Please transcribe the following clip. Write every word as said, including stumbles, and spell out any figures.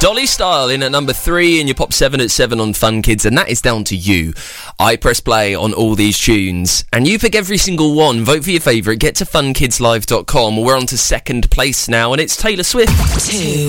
Dolly Style in at number three, and your Pop seven at seven on Fun Kids, and that is down to you. I press play on all these tunes, and you pick every single one. Vote for your favourite. Get to fun kids live dot com. We're on to second place now, and it's Taylor Swift. Two.